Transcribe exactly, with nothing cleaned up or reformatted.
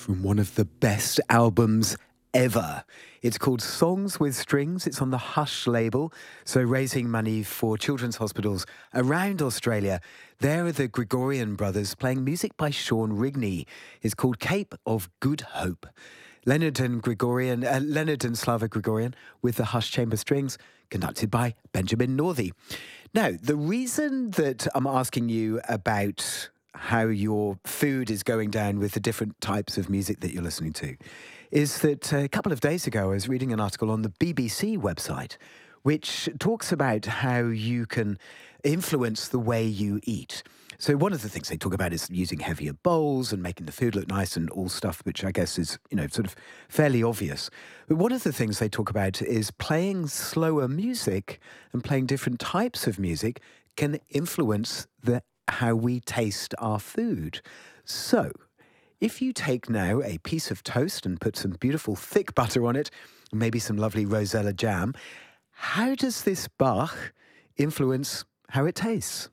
from one of the best albums ever. It's called Songs with Strings. It's on the Hush label, so raising money for children's hospitals around Australia. There are the Gregorian brothers playing music by Sean Rigney. It's called Cape of Good Hope. Leonard and Gregorian, uh, Leonard and Slava Gregorian with the Hush Chamber Strings, conducted by Benjamin Northey. Now, the reason that I'm asking you about how your food is going down with the different types of music that you're listening to is that a couple of days ago I was reading an article on the B B C website which talks about how you can influence the way you eat. So one of the things they talk about is using heavier bowls and making the food look nice and all stuff, which I guess is, you know, sort of fairly obvious. But one of the things they talk about is playing slower music and playing different types of music can influence the how we taste our food. So, if you take now a piece of toast and put some beautiful thick butter on it, maybe some lovely Rosella jam, how does this Bach influence how it tastes?